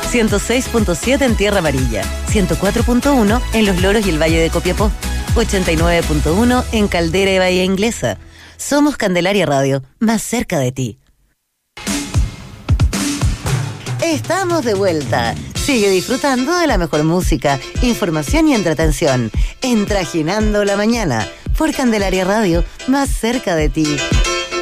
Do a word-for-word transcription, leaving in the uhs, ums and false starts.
ciento seis punto siete en Tierra Amarilla, ciento cuatro punto uno en Los Loros y el Valle de Copiapó, ochenta y nueve punto uno en Caldera y Bahía Inglesa. Somos Candelaria Radio, más cerca de ti. Estamos de vuelta. Sigue disfrutando de la mejor música, información y entretención en Trajinando la Mañana por Candelaria Radio, más cerca de ti.